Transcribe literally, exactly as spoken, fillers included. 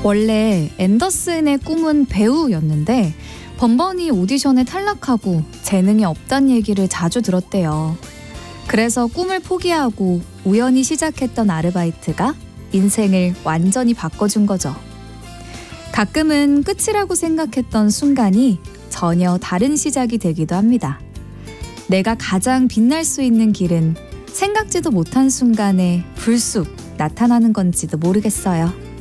원래 앤더슨의 꿈은 배우였는데 번번이 오디션에 탈락하고 재능이 없단 얘기를 자주 들었대요. 그래서 꿈을 포기하고 우연히 시작했던 아르바이트가 인생을 완전히 바꿔준 거죠. 가끔은 끝이라고 생각했던 순간이 전혀 다른 시작이 되기도 합니다. 내가 가장 빛날 수 있는 길은 생각지도 못한 순간에 불쑥 나타나는 건지도 모르겠어요.